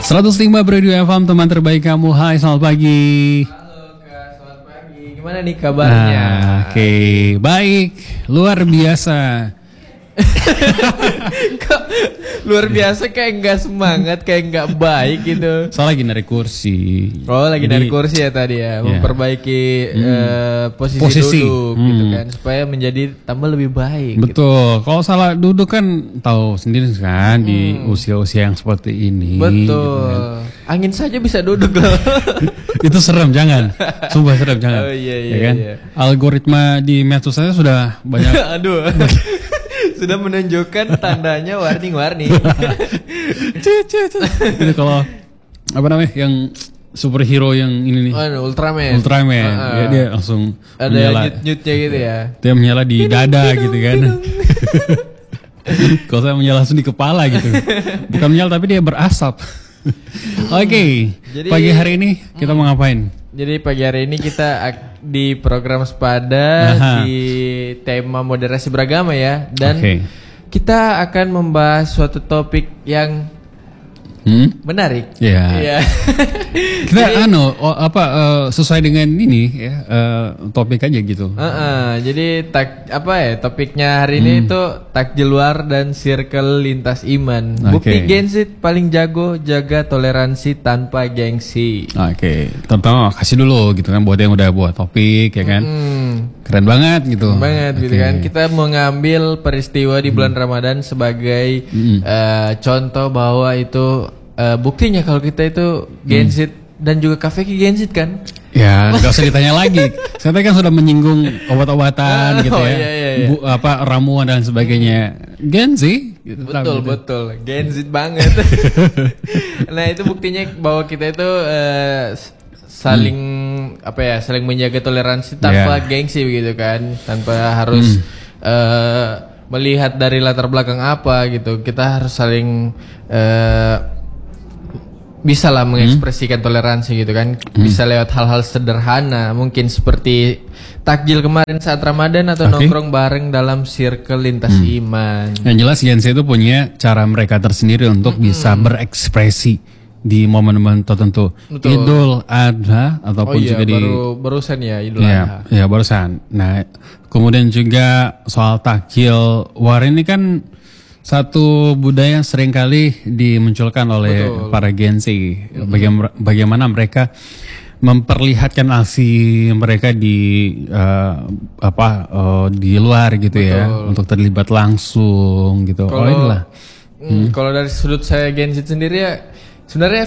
105 Radio FM, teman terbaik kamu. Hai, selamat pagi. Halo Kak, selamat pagi. Gimana nih kabarnya? Oke, baik, luar biasa. Kok luar biasa kayak nggak semangat, kayak nggak baik gitu. Soalnya lagi narik kursi. Oh, lagi Jadi, dari kursi ya tadi ya, memperbaiki posisi duduk gitu kan, supaya menjadi tambah lebih baik. Betul, kalau salah duduk kan tahu sendiri kan di usia-usia yang seperti ini. Betul. Gitu kan. Angin saja bisa duduk loh. Itu serem, jangan. Sumpah serem, jangan. Oh iya Ya kan? iya. Algoritma di medsos saya sudah banyak. Aduh. Sudah menunjukkan tandanya warning. Itu kalau apa namanya yang superhero yang ini nih. Oh, Ultraman. Ya, dia langsung Ada menyala. nyut-nyutnya gitu ya. Dia menyala di dada gitu kan. Kalau saya menyala langsung di kepala gitu. Bukan menyala tapi dia berasap. Oke. Jadi- Pagi hari ini kita mau ngapain? Jadi pagi hari ini kita di program Sepada di tema moderasi beragama ya, dan Oke. kita akan membahas suatu topik yang menarik. Ya. Iya. Kita sesuai dengan ini ya, topik aja gitu. Jadi topiknya hari ini itu takjil luar dan circle lintas iman. Bukti Oke. Gensit paling jago jaga toleransi tanpa gengsi. Oke, pertama kasih dulu gitu kan buat yang udah buat topik ya kan. Keren banget gitu. Gitu Oke. kan. Kita mengambil peristiwa di bulan Ramadan sebagai contoh bahwa itu buktinya kalau kita itu Gensit dan juga Kafeki Gensit kan. Ya, nggak usah ditanya lagi. Saya tadi kan sudah menyinggung obat-obatan gitu ya. Iya. Ramuan dan sebagainya. Gen sih. Gitu, Betul. Gensit banget. Nah, itu buktinya bahwa kita itu saling saling menjaga toleransi tanpa gengsi begitu kan, tanpa harus melihat dari latar belakang apa gitu. Kita harus saling bisa lah mengekspresikan toleransi gitu kan. Bisa lewat hal-hal sederhana, mungkin seperti takjil kemarin saat Ramadan atau nongkrong bareng dalam circle lintas iman. Yang jelas Gen Z itu punya cara mereka tersendiri untuk bisa berekspresi di momen-momen tertentu. Betul. Idul Adha ataupun juga di barusan ya Idul Adha. ya barusan. Nah, kemudian juga soal takjil war ini kan satu budaya yang seringkali dimunculkan oleh para Gen Z. Bagaimana mereka memperlihatkan aksi mereka di di luar gitu ya, untuk terlibat langsung gitu. Kalau dari sudut saya Gen Z sendiri ya, sebenarnya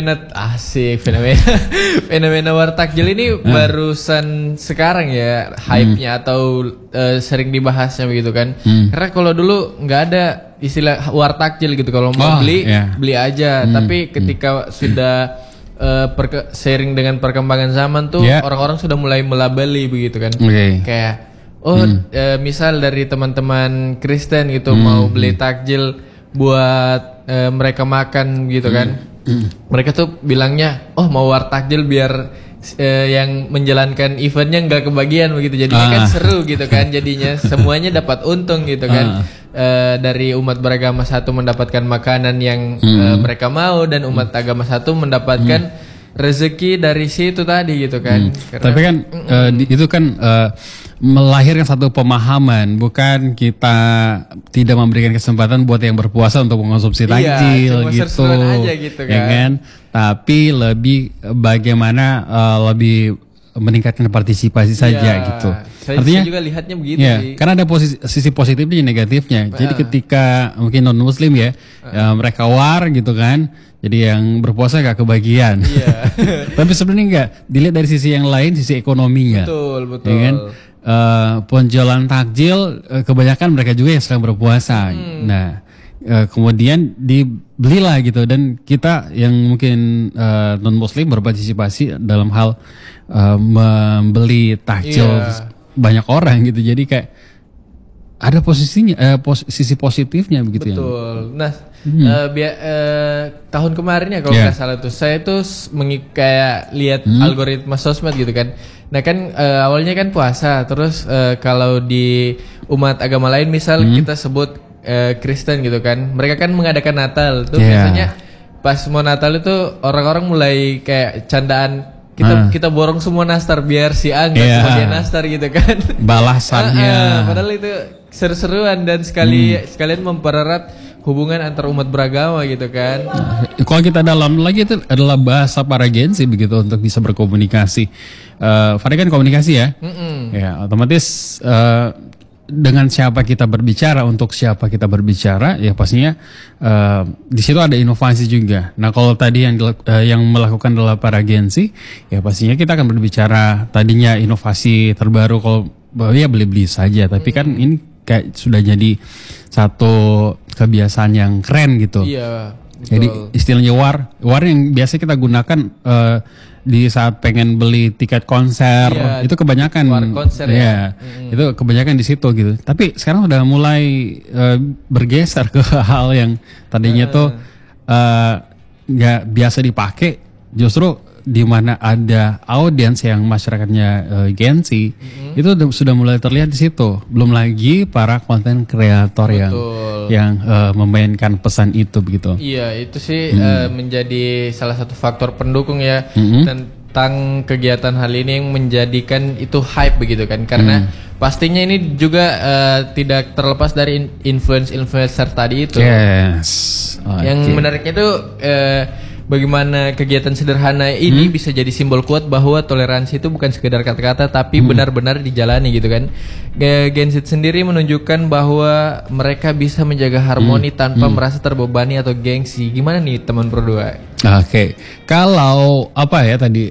fenomena war takjil ini barusan sekarang ya hype-nya atau sering dibahasnya begitu kan. Karena kalau dulu nggak ada istilah war takjil gitu, kalau mau beli aja. Tapi ketika sudah seiring dengan perkembangan zaman tuh orang-orang sudah mulai melabeli begitu kan. Kayak misal dari teman-teman Kristen gitu mau beli takjil buat mereka makan gitu kan. Mereka tuh bilangnya mau war takjil biar yang menjalankan eventnya nggak kebagian begitu, jadinya kan seru gitu kan, jadinya semuanya dapat untung gitu kan. Dari umat beragama satu mendapatkan makanan yang mereka mau, dan umat agama satu mendapatkan rezeki dari situ tadi gitu kan. Tapi kan itu kan melahirkan satu pemahaman, bukan kita tidak memberikan kesempatan buat yang berpuasa untuk mengkonsumsi takjil gitu, aja gitu kan. Ya kan? Tapi lebih bagaimana lebih meningkatkan partisipasi saja gitu. Artinya juga lihatnya begitu sih. Karena ada sisi positifnya dan negatifnya. Jadi ketika mungkin non muslim mereka war gitu kan, jadi yang berpuasa gak kebagian. Tapi sebenarnya enggak, dilihat dari sisi yang lain, sisi ekonominya. Betul. Ya kan? Penjualan takjil kebanyakan mereka juga yang sedang berpuasa. Nah, kemudian dibelilah gitu, dan kita yang mungkin non muslim berpartisipasi dalam hal membeli takjil banyak orang gitu. Jadi kayak ada sisi positifnya begitu. Betul. Nah, tahun kemarin ya kalau nggak salah tuh, saya tuh kayak lihat algoritma sosmed gitu kan. Nah kan awalnya kan puasa, terus kalau di umat agama lain misal kita sebut Kristen gitu kan, mereka kan mengadakan Natal tuh biasanya pas mau Natal itu orang-orang mulai kayak candaan kita borong semua nastar biar si A nggak cuma dia nastar gitu kan. Balasannya. Padahal itu seru-seruan dan sekalian mempererat hubungan antar umat beragama gitu kan. Kalau kita dalam lagi itu adalah bahasa para Gen Z begitu untuk bisa berkomunikasi. Fadil kan komunikasi ya. Ya otomatis dengan siapa kita berbicara, untuk siapa kita berbicara, ya pastinya di situ ada inovasi juga. Nah kalau tadi yang melakukan adalah para Gen Z, ya pastinya kita akan berbicara tadinya inovasi terbaru kalau ya beli-beli saja, tapi kan ini kayak sudah jadi satu kebiasaan yang keren gitu. Iya. Betul. Jadi istilahnya war yang biasa kita gunakan di saat pengen beli tiket konser, itu kebanyakan war konser ya. Itu kebanyakan di situ gitu. Tapi sekarang udah mulai bergeser ke hal yang tadinya tuh nggak biasa dipakai, justru di mana ada audiens yang masyarakatnya Gen Z, itu sudah mulai terlihat di situ. Belum lagi para konten kreator yang memainkan pesan itu begitu. Iya, itu sih menjadi salah satu faktor pendukung ya tentang kegiatan hal ini yang menjadikan itu hype begitu kan. Karena pastinya ini juga tidak terlepas dari influencer tadi itu. Yes. Yang menariknya itu bagaimana kegiatan sederhana ini bisa jadi simbol kuat bahwa toleransi itu bukan sekedar kata-kata tapi benar-benar dijalani gitu kan. Gen Z sendiri menunjukkan bahwa mereka bisa menjaga harmoni tanpa merasa terbebani atau gengsi. Gimana nih teman berdua? Oke. Kalau apa ya tadi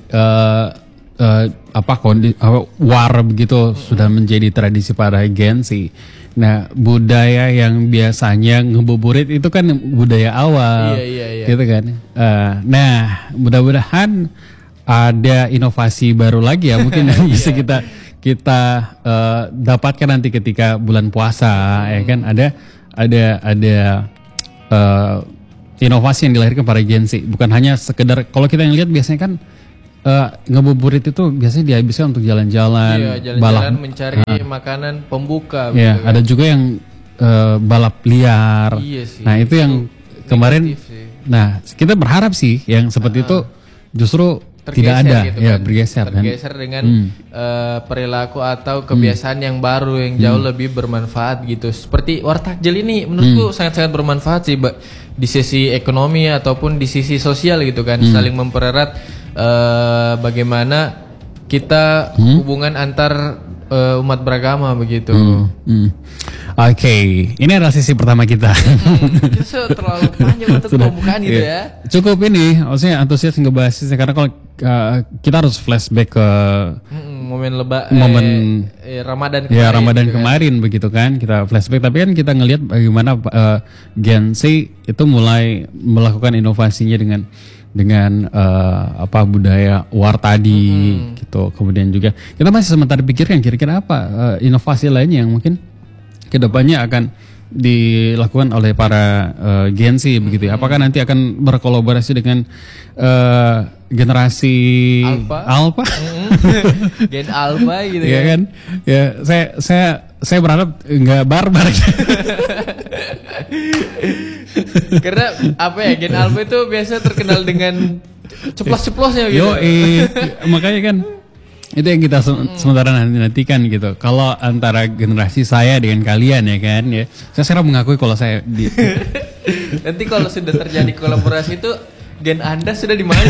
war begitu sudah menjadi tradisi para Gen Z. Nah, budaya yang biasanya ngebuburit itu kan budaya awal, gitu kan. Nah, mudah-mudahan ada inovasi baru lagi ya, mungkin yang bisa kita dapatkan nanti ketika bulan puasa, ya kan. Ada inovasi yang dilahirkan para Gen Z, bukan hanya sekedar kalau kita yang lihat biasanya kan. Ngebuburit itu biasanya dihabiskan untuk jalan-jalan, jalan-jalan mencari makanan pembuka. Ya, ada juga yang balap liar. Iya sih, nah itu yang kemarin. Nah kita berharap sih yang seperti itu justru tidak ada, gitu ya kan. bergeser dengan perilaku atau kebiasaan yang baru yang jauh lebih bermanfaat gitu. Seperti war takjil ini menurutku sangat-sangat bermanfaat sih di sisi ekonomi ataupun di sisi sosial gitu kan, saling mempererat bagaimana kita hubungan antar umat beragama begitu. Oke, ini adalah sesi pertama kita. Justru terlalu panjang untuk pembukaan gitu ya. Cukup ini, maksudnya antusias ngebahasnya karena kalau kita harus flashback ke momen Ramadan kemarin. Ya Ramadan gitu kemarin begitu kan, kita flashback. Tapi kan kita ngelihat bagaimana Gen Z itu mulai melakukan inovasinya dengan budaya war tadi gitu. Kemudian juga kita masih sementara pikirkan kira-kira apa inovasi lainnya yang mungkin kedepannya akan dilakukan oleh para Gen Z begitu ya. Apakah nanti akan berkolaborasi dengan generasi Alpha? Gen Alpha gitu ya kan? Ya saya berharap nggak barbar. Karena Gen Alpha itu biasa terkenal dengan ceplos-ceplosnya gitu. Makanya kan itu yang kita sementara nantikan gitu. Kalau antara generasi saya dengan kalian ya kan ya. Saya sekarang mengakui kalau saya nanti kalau sudah terjadi kolaborasi itu gen Anda sudah di mana?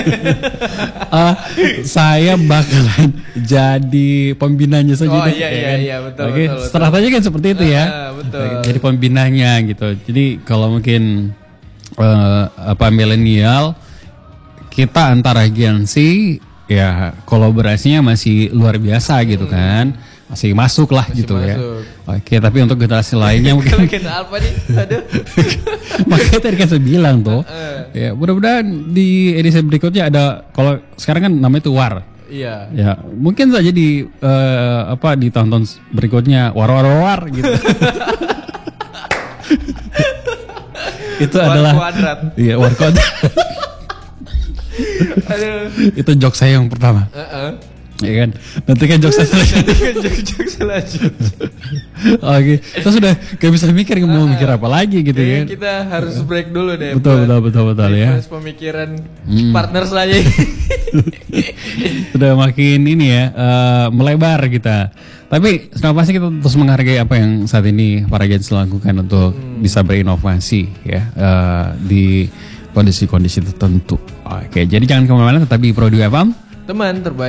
Saya bakalan jadi pembinanya saja. Iya betul. Oke, strategi kan seperti itu ya. Betul. Jadi pembinanya gitu. Jadi kalau mungkin milenial kita antara Gen Z ya kolaborasinya masih luar biasa gitu kan, masih masuk lah masih gitu masuk. Ya. Oke, tapi untuk generasi lainnya mungkin Gen Alpha nih, aduh. Makanya tadi kan saya bilang tuh, ya mudah-mudahan di edisi berikutnya ada, kalau sekarang kan namanya itu war. Iya. Ya mungkin saja di di tahun-tahun berikutnya war gitu. Itu war adalah kuadrat. Iya, war kuadrat. Aduh. Itu jok saya yang pertama. Ya kan? Nanti kan jokes selanjutnya. Oke, kita sudah gak bisa mikir mau mikir apa lagi gitu kan. Kita harus break dulu deh. Betul ya. Pemikiran partner saya. Sudah makin ini ya, melebar kita. Tapi kenapa sih kita terus menghargai apa yang saat ini para gens lakukan untuk bisa berinovasi ya di kondisi-kondisi tertentu. Oke, jadi jangan kemana-mana, tetap di Pro 2 FM. Teman terbaik.